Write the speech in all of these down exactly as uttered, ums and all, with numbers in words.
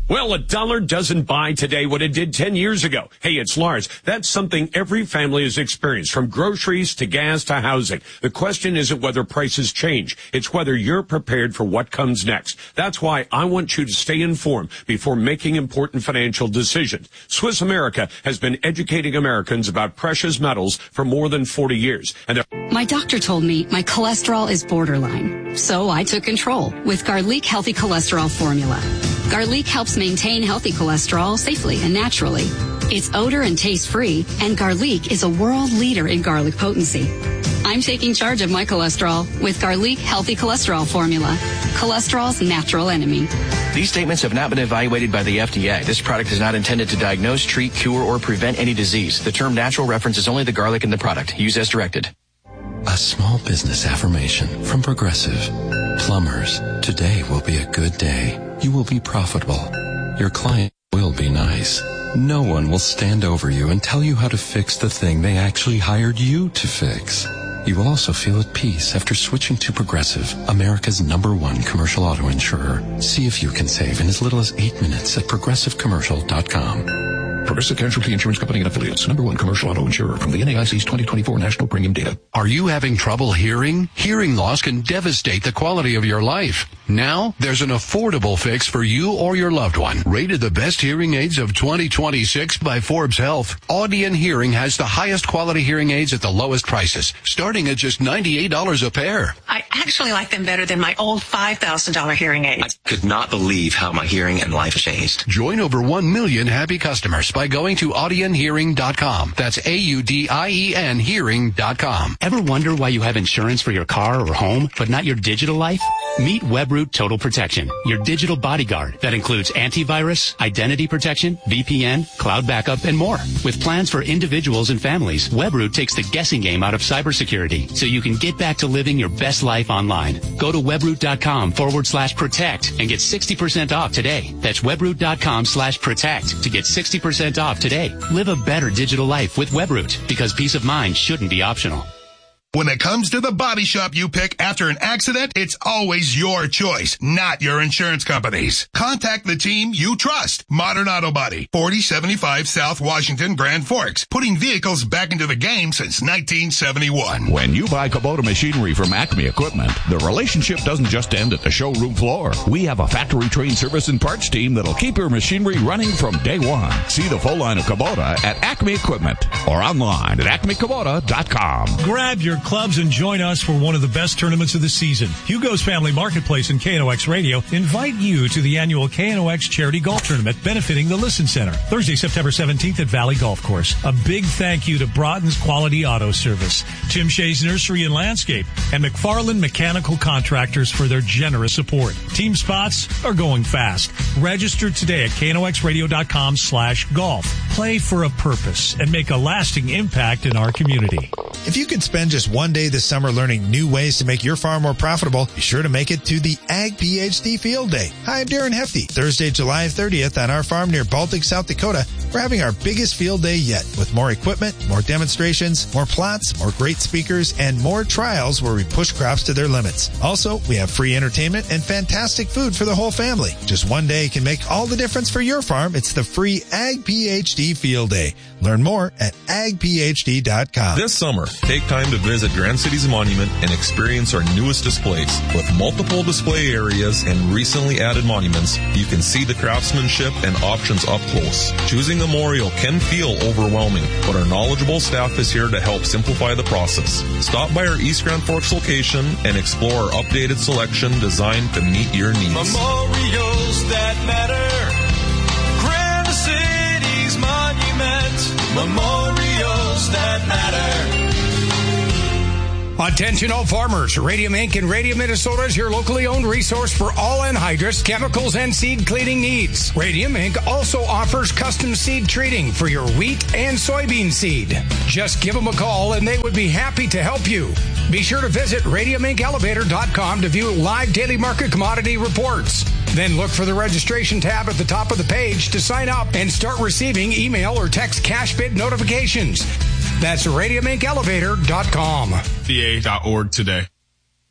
Well, a dollar doesn't buy today what it did ten years ago. Hey, it's Lars. That's something every family has experienced, from groceries to gas to housing. The question isn't whether prices change. It's whether you're prepared for what comes next. That's why I want you to stay informed before making important financial decisions. Swiss America has been educating Americans about precious metals for more than forty years. And my doctor told me my cholesterol is borderline, so I took control with Garlic Healthy Cholesterol Formula. Garlic helps maintain healthy cholesterol safely and naturally. It's odor and taste-free, and Garlic is a world leader in garlic potency. I'm taking charge of my cholesterol with Garlic Healthy Cholesterol Formula, cholesterol's natural enemy. These statements have not been evaluated by the F D A. This product is not intended to diagnose, treat, cure, or prevent any disease. The term natural references only the garlic in the product. Use as directed. A small business affirmation from Progressive. Plumbers, today will be a good day. You will be profitable. Your client will be nice. No one will stand over you and tell you how to fix the thing they actually hired you to fix. You will also feel at peace after switching to Progressive, America's number one commercial auto insurer. See if you can save in as little as eight minutes at progressive commercial dot com. Progressive Casualty Insurance Company and Affiliates. Number one commercial auto insurer from the N A I C's twenty twenty-four National Premium Data. Are you having trouble hearing? Hearing loss can devastate the quality of your life. Now, there's an affordable fix for you or your loved one. Rated the best hearing aids of twenty twenty-six by Forbes Health, Audion Hearing has the highest quality hearing aids at the lowest prices, starting at just ninety-eight dollars a pair. I actually like them better than my old five thousand dollars hearing aids. I could not believe how my hearing and life changed. Join over one million happy customers by going to audion hearing dot com. That's A U D I E N hearing dot com. Ever wonder why you have insurance for your car or home, but not your digital life? Meet Webroot Total Protection, your digital bodyguard that includes antivirus, identity protection, V P N, cloud backup, and more. With plans for individuals and families, Webroot takes the guessing game out of cybersecurity so you can get back to living your best life online. Go to webroot.com forward slash protect and get sixty percent off today. That's webroot.com slash protect to get sixty percent off today. Live a better digital life with Webroot, because peace of mind shouldn't be optional. When it comes to the body shop you pick after an accident, it's always your choice, not your insurance company's. Contact the team you trust. Modern Auto Body, forty seventy-five South Washington, Grand Forks, putting vehicles back into the game since nineteen seventy-one. When you buy Kubota machinery from Acme Equipment, the relationship doesn't just end at the showroom floor. We have a factory-trained service and parts team that'll keep your machinery running from day one. See the full line of Kubota at Acme Equipment or online at acme kubota dot com. Grab your clubs and join us for one of the best tournaments of the season. Hugo's Family Marketplace and K N O X Radio invite you to the annual K N O X Charity Golf Tournament benefiting the Listen Center, Thursday, September seventeenth at Valley Golf Course. A big thank you to Broughton's Quality Auto Service, Tim Shea's Nursery and Landscape, and McFarland Mechanical Contractors for their generous support. Team spots are going fast. Register today at K N O X radio dot com slash golf. Play for a purpose and make a lasting impact in our community. If you could spend just one day this summer learning new ways to make your farm more profitable, be sure to make it to the Ag PhD Field Day. Hi, I'm Darren Hefty. Thursday, July thirtieth on our farm near Baltic, South Dakota, we're having our biggest field day yet with more equipment, more demonstrations, more plots, more great speakers, and more trials where we push crops to their limits. Also, we have free entertainment and fantastic food for the whole family. Just one day can make all the difference for your farm. It's the free Ag PhD Field Day. Learn more at ag p h d dot com. This summer, take time to visit Grand Cities Monument and experience our newest displays. With multiple display areas and recently added monuments, you can see the craftsmanship and options up close. Choosing a memorial can feel overwhelming, but our knowledgeable staff is here to help simplify the process. Stop by our East Grand Forks location and explore our updated selection designed to meet your needs. Memorials that matter. Grand Cities Monument. Memorials that matter. Attention all farmers. Radium Incorporated and Radium Minnesota is your locally owned resource for all anhydrous, chemicals, and seed cleaning needs. Radium Incorporated also offers custom seed treating for your wheat and soybean seed. Just give them a call and they would be happy to help you. Be sure to visit radium inc elevator dot com to view live daily market commodity reports. Then look for the registration tab at the top of the page to sign up and start receiving email or text cash bid notifications. That's radium inc elevator dot com. D A dot org today.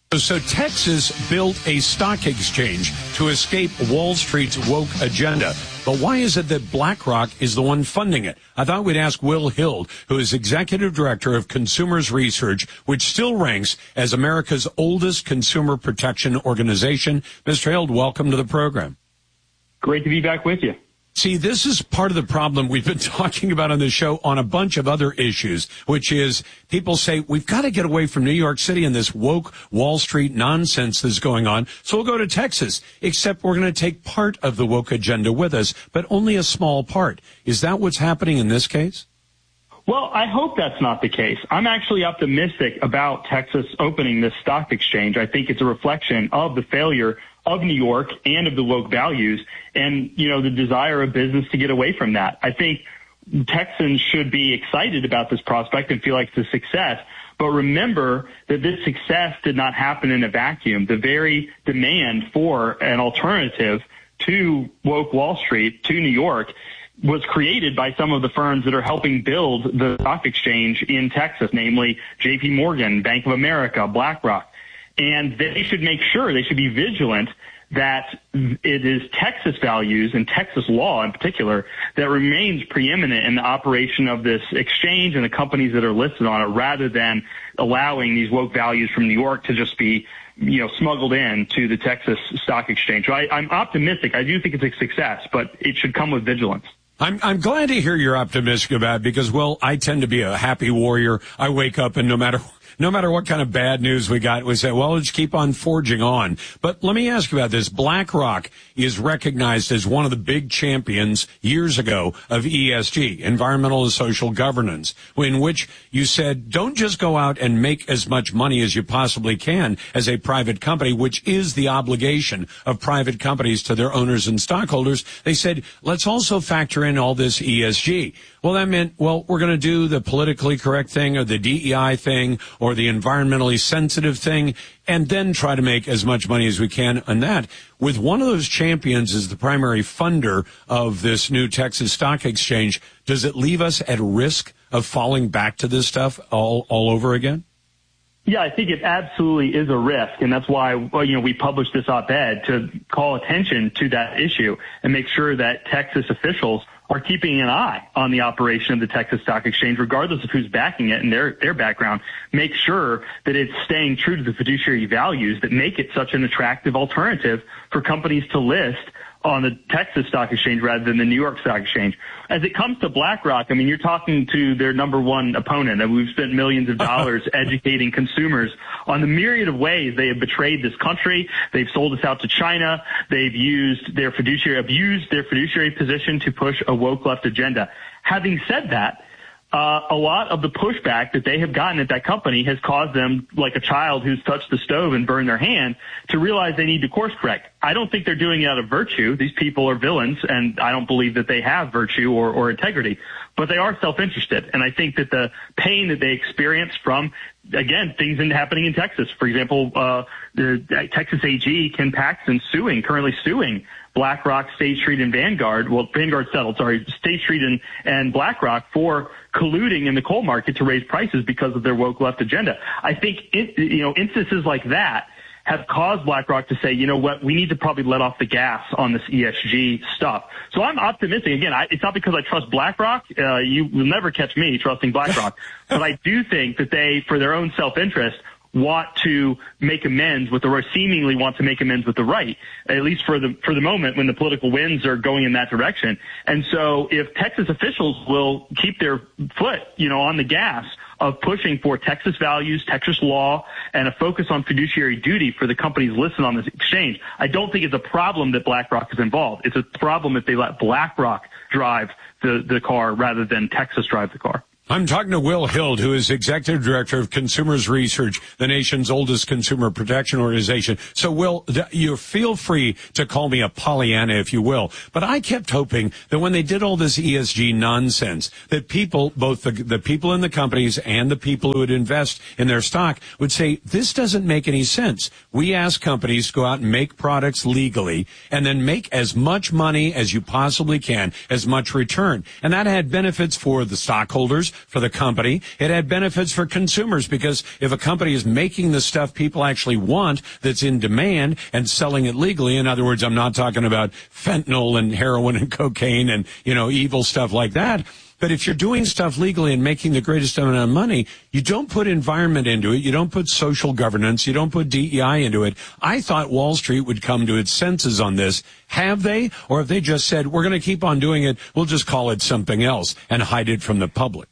So Texas built a stock exchange to escape Wall Street's woke agenda. But why is it that BlackRock is the one funding it? I thought we'd ask Will Hild, who is Executive Director of Consumers Research, which still ranks as America's oldest consumer protection organization. Mister Hild, welcome to the program. Great to be back with you. See, this is part of the problem we've been talking about on the show on a bunch of other issues, which is people say we've got to get away from New York City and this woke Wall Street nonsense that's going on. So we'll go to Texas, except we're going to take part of the woke agenda with us, but only a small part. Is that what's happening in this case? Well, I hope that's not the case. I'm actually optimistic about Texas opening this stock exchange. I think it's a reflection of the failure of New York and of the woke values and, you know, the desire of business to get away from that. I think Texans should be excited about this prospect and feel like it's a success. But remember that this success did not happen in a vacuum. The very demand for an alternative to woke Wall Street, to New York, was created by some of the firms that are helping build the stock exchange in Texas, namely J P Morgan, Bank of America, BlackRock. And they should make sure, they should be vigilant that it is Texas values and Texas law in particular that remains preeminent in the operation of this exchange and the companies that are listed on it, rather than allowing these woke values from New York to just be, you know, smuggled in to the Texas Stock Exchange. So I, I'm optimistic. I do think it's a success, but it should come with vigilance. I'm I'm glad to hear you're optimistic about it because, well, I tend to be a happy warrior. I wake up and no matter no matter what kind of bad news we got, we say, well, let's keep on forging on. But let me ask you about this. BlackRock is recognized as one of the big champions years ago of E S G, environmental and social governance, in which you said, don't just go out and make as much money as you possibly can as a private company, which is the obligation of private companies to their owners and stockholders. They said, let's also factor in all this E S G. Well, that meant, well, we're going to do the politically correct thing or the D E I thing or the environmentally sensitive thing and then try to make as much money as we can on that. With one of those champions as the primary funder of this new Texas Stock Exchange, does it leave us at risk of falling back to this stuff all, all over again? Yeah, I think it absolutely is a risk, and that's why, well, you know, we published this op-ed to call attention to that issue and make sure that Texas officials are keeping an eye on the operation of the Texas Stock Exchange, regardless of who's backing it and their, their background. Make sure that it's staying true to the fiduciary values that make it such an attractive alternative for companies to list on the Texas Stock Exchange rather than the New York Stock Exchange. As it comes to BlackRock, I mean, you're talking to their number one opponent, and we've spent millions of dollars educating consumers on the myriad of ways they have betrayed this country. They've sold us out to China. They've used their fiduciary, abused their fiduciary position to push a woke left agenda. Having said that, Uh, a lot of the pushback that they have gotten at that company has caused them, like a child who's touched the stove and burned their hand, to realize they need to course correct. I don't think they're doing it out of virtue. These people are villains, and I don't believe that they have virtue or, or integrity. But they are self-interested, and I think that the pain that they experience from, again, things in, happening in Texas. For example, uh, the Texas A G, Ken Paxton, suing, currently suing BlackRock, State Street, and Vanguard. Well, Vanguard settled, sorry, State Street and, and BlackRock for colluding in the coal market to raise prices because of their woke left agenda. I think, it, you know, instances like that have caused BlackRock to say, you know what, we need to probably let off the gas on this E S G stuff. So I'm optimistic. Again, I, it's not because I trust BlackRock. Uh, you will never catch me trusting BlackRock. But I do think that they, for their own self-interest, want to make amends with the right, seemingly want to make amends with the right, at least for the for the moment when the political winds are going in that direction. And so if Texas officials will keep their foot, you know, on the gas of pushing for Texas values, Texas law, and a focus on fiduciary duty for the companies listed on this exchange, I don't think it's a problem that BlackRock is involved. It's a problem if they let BlackRock drive the, the car rather than Texas drive the car. I'm talking to Will Hild, who is Executive Director of Consumers Research, the nation's oldest consumer protection organization. So, Will, you feel free to call me a Pollyanna, if you will. But I kept hoping that when they did all this E S G nonsense, that people, both the, the people in the companies and the people who would invest in their stock, would say, this doesn't make any sense. We ask companies to go out and make products legally and then make as much money as you possibly can, as much return. And that had benefits for the stockholders, for the company. It had benefits for consumers because if a company is making the stuff people actually want that's in demand and selling it legally, in other words, I'm not talking about fentanyl and heroin and cocaine and, you know, evil stuff like that. But if you're doing stuff legally and making the greatest amount of money, you don't put environment into it. You don't put social governance. You don't put D E I into it. I thought Wall Street would come to its senses on this. Have they? Or have they just said, we're going to keep on doing it. We'll just call it something else and hide it from the public?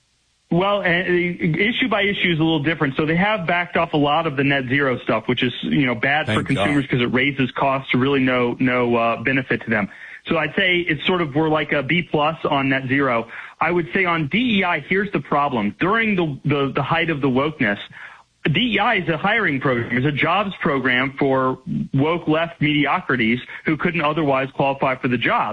Well, uh, issue by issue is a little different. So they have backed off a lot of the net zero stuff, which is, you know, bad Thank for consumers because it raises costs to really no, no, uh, benefit to them. So I'd say it's sort of, we're like a B plus on net zero. I would say on D E I, here's the problem. During the, the, the height of the wokeness, D E I is a hiring program. It's a jobs program for woke left mediocrities who couldn't otherwise qualify for the job.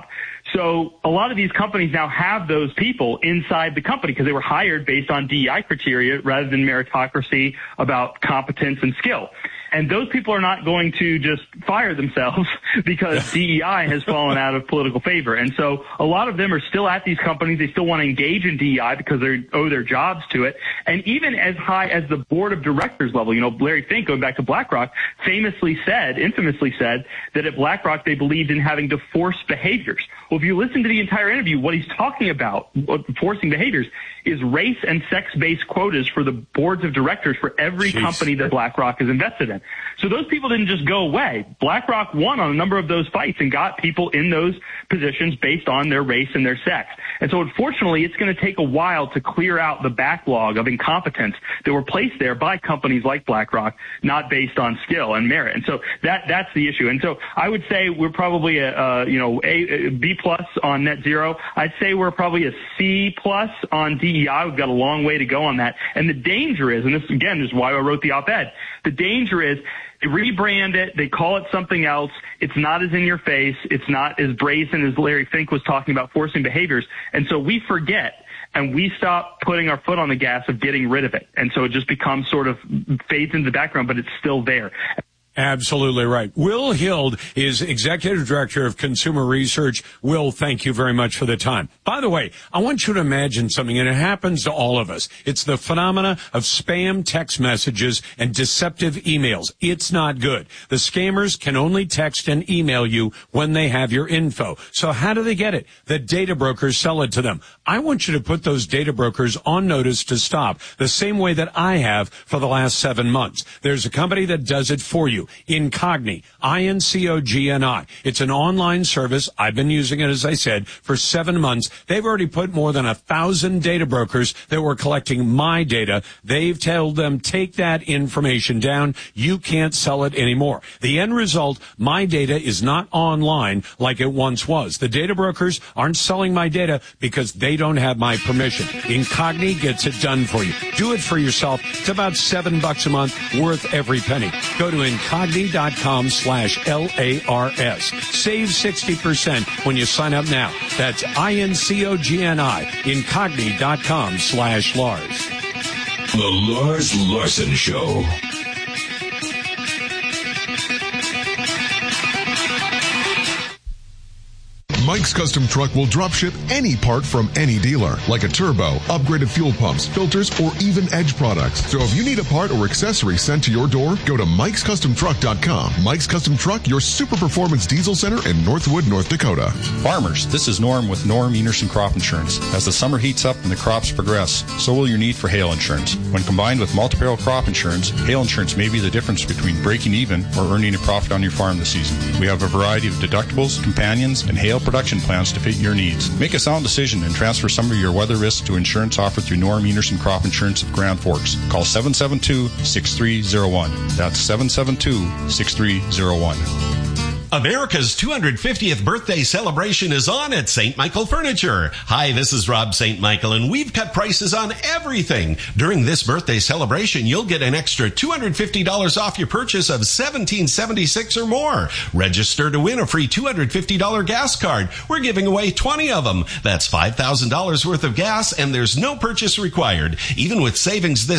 So a lot of these companies now have those people inside the company because they were hired based on D E I criteria rather than meritocracy about competence and skill. And those people are not going to just fire themselves because D E I has fallen out of political favor. And so a lot of them are still at these companies. They still want to engage in D E I because they owe their jobs to it. And even as high as the board of directors level, you know, Larry Fink, going back to BlackRock, famously said, infamously said, that at BlackRock they believed in having to force behaviors. Well, if you listen to the entire interview, what he's talking about, forcing behaviors, is race and sex-based quotas for the boards of directors for every Jeez. company that BlackRock is invested in. So those people didn't just go away. BlackRock won on a number of those fights and got people in those positions based on their race and their sex. And so unfortunately, it's going to take a while to clear out the backlog of incompetence that were placed there by companies like BlackRock, not based on skill and merit. And so that that's the issue. And so I would say we're probably a, a you know a, a B plus on net zero. I'd say we're probably a C plus on D E I. We've got a long way to go on that. And the danger is, and this again is why I wrote the op-ed, the danger is they rebrand it, they call it something else, it's not as in your face, it's not as brazen as Larry Fink was talking about forcing behaviors, and so we forget and we stop putting our foot on the gas of getting rid of it. And so it just becomes sort of fades into the background, but it's still there. Absolutely right. Will Hild is Executive Director of Consumer Research. Will, thank you very much for the time. By the way, I want you to imagine something, and it happens to all of us. It's the phenomena of spam text messages and deceptive emails. It's not good. The scammers can only text and email you when they have your info. So how do they get it? The data brokers sell it to them. I want you to put those data brokers on notice to stop, the same way that I have for the last seven months. There's a company that does it for you. Incogni, I N C O G N I. It's an online service. I've been using it, as I said, for seven months. They've already put more than a thousand data brokers that were collecting my data. They've told them, take that information down. You can't sell it anymore. The end result, my data is not online like it once was. The data brokers aren't selling my data because they don't have my permission. Incogni gets it done for you. Do it for yourself. It's about seven bucks a month, worth every penny. Go to Incogni. Incogni.com slash L A R S. Save sixty percent when you sign up now. That's I N C O G N I. Incogni.com slash Lars. The Lars Larson Show. Mike's Custom Truck will drop ship any part from any dealer, like a turbo, upgraded fuel pumps, filters, or even Edge products. So if you need a part or accessory sent to your door, go to Mikes Custom Truck dot com. Mike's Custom Truck, your super performance diesel center in Northwood, North Dakota. Farmers, this is Norm with Norm Enerson Crop Insurance. As the summer heats up and the crops progress, so will your need for hail insurance. When combined with multi-peril crop insurance, hail insurance may be the difference between breaking even or earning a profit on your farm this season. We have a variety of deductibles, companions, and hail production plans to fit your needs. Make a sound decision and transfer some of your weather risks to insurance offered through Norm Enerson Crop Insurance of Grand Forks. Call seven seven two, six three zero one. That's seven seven two, six three zero one. America's two hundred fiftieth birthday celebration is on at Saint Michael Furniture. Hi, this is Rob Saint Michael, and we've cut prices on everything. During this birthday celebration, you'll get an extra two hundred fifty dollars off your purchase of seventeen seventy-six or more. Register to win a free two hundred fifty dollars gas card. We're giving away twenty of them. That's five thousand dollars worth of gas, and there's no purchase required. Even with savings this